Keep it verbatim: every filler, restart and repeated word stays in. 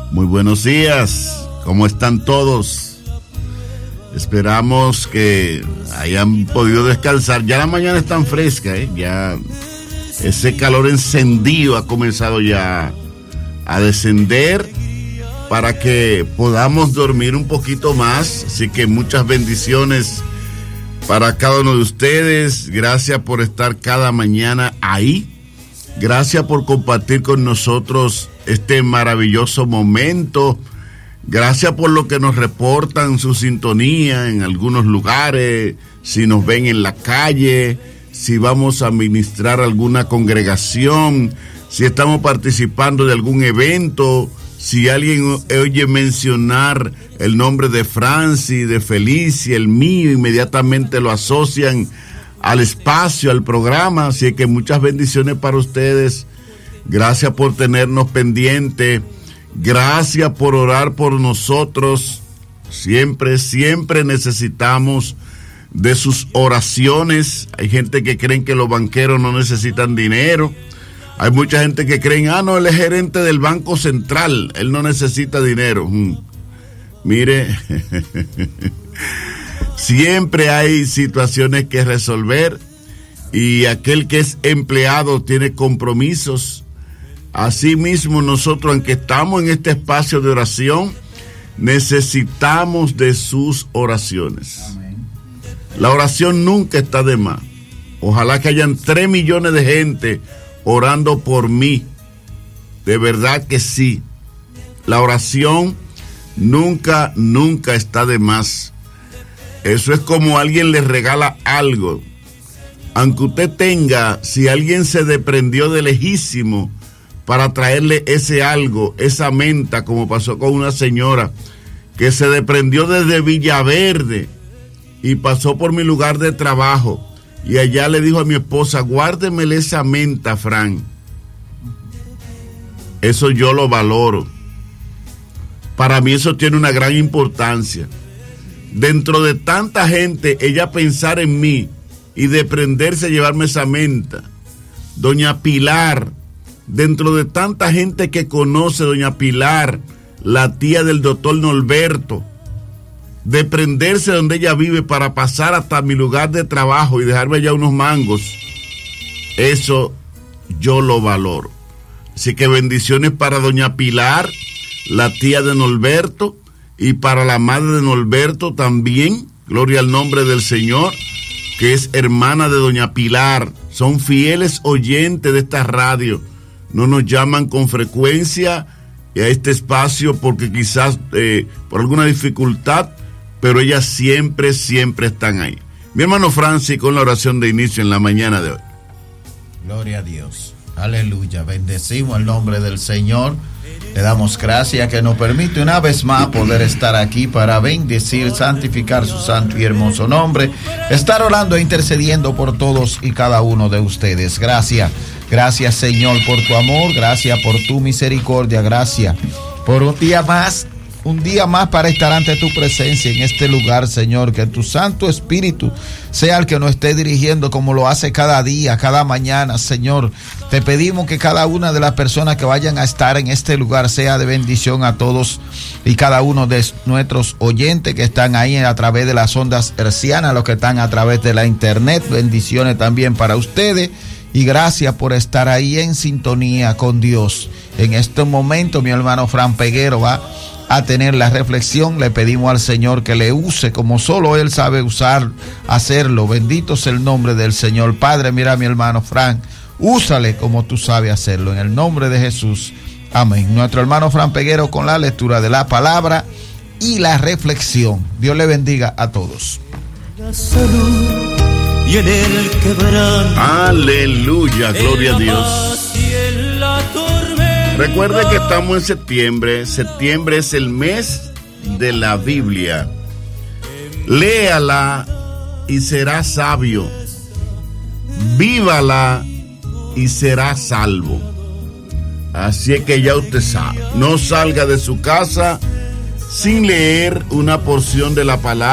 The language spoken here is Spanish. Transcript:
Muy buenos días, ¿cómo están todos? Esperamos que hayan podido descansar. Ya la mañana es tan fresca, ¿eh? Ya ese calor encendido ha comenzado ya a descender para que podamos dormir un poquito más. Así que muchas bendiciones para cada uno de ustedes. Gracias por estar cada mañana ahí. Gracias por compartir con nosotros este maravilloso momento. Gracias por lo que nos reportan su sintonía en algunos lugares, si nos ven en la calle, si vamos a ministrar alguna congregación, si estamos participando de algún evento, si alguien oye mencionar el nombre de Francis, de Felicia, el mío, inmediatamente lo asocian al espacio, al programa. Así que muchas bendiciones para ustedes. Gracias por tenernos pendiente. Gracias por orar por nosotros. Siempre, siempre necesitamos de sus oraciones. Hay gente que creen que los banqueros no necesitan dinero. Hay mucha gente que creen, ah, no, él es gerente del Banco Central, él no necesita dinero. Hmm. Mire, siempre hay situaciones que resolver y aquel que es empleado tiene compromisos. Asimismo, nosotros, aunque estamos en este espacio de oración, necesitamos de sus oraciones. Amén. La oración nunca está de más. Ojalá que hayan tres millones de gente orando por mí. De verdad que sí. La oración nunca, nunca está de más. Eso es como alguien le regala algo. Aunque usted tenga, si alguien se desprendió de lejísimo para traerle ese algo, esa menta, como pasó con una señora que se desprendió desde Villaverde y pasó por mi lugar de trabajo, y allá le dijo a mi esposa, guárdemele esa menta, Fran. Eso yo lo valoro. Para mí eso tiene una gran importancia. Dentro de tanta gente, ella pensar en mí y desprenderse a llevarme esa menta. Doña Pilar, dentro de tanta gente que conoce doña Pilar, la tía del doctor Norberto, desprenderse de donde ella vive para pasar hasta mi lugar de trabajo y dejarme allá unos mangos, eso yo lo valoro. Así que bendiciones para doña Pilar, la tía de Norberto, y para la madre de Norberto también, gloria al nombre del Señor, que es hermana de doña Pilar. Son fieles oyentes de esta radio. No nos llaman con frecuencia a este espacio porque quizás eh, por alguna dificultad, pero ellas siempre, siempre están ahí. Mi hermano Francis con la oración de inicio en la mañana de hoy. Gloria a Dios. Aleluya. Bendecimos el nombre del Señor. Le damos gracias que nos permite una vez más poder estar aquí para bendecir, santificar su santo y hermoso nombre. Estar orando e intercediendo por todos y cada uno de ustedes. Gracias. Gracias, Señor, por tu amor. Gracias por tu misericordia. Gracias por un día más. Un día más para estar ante tu presencia en este lugar, Señor. Que tu Santo Espíritu sea el que nos esté dirigiendo como lo hace cada día, cada mañana, Señor. Te pedimos que cada una de las personas que vayan a estar en este lugar sea de bendición a todos y cada uno de nuestros oyentes que están ahí a través de las ondas hercianas, los que están a través de la internet. Bendiciones también para ustedes. Y gracias por estar ahí en sintonía con Dios. En este momento, mi hermano Fran Peguero va a tener la reflexión. Le pedimos al Señor que le use como solo Él sabe usar, hacerlo. Bendito sea el nombre del Señor. Padre, mira a mi hermano Fran, úsale como tú sabes hacerlo. En el nombre de Jesús. Amén. Nuestro hermano Fran Peguero con la lectura de la palabra y la reflexión. Dios le bendiga a todos. Y en el quebranto, aleluya, gloria a Dios. Recuerde que estamos en septiembre. Septiembre es el mes de la Biblia. Léala y será sabio. Vívala y será salvo. Así es que ya usted sabe. No salga de su casa sin leer una porción de la palabra.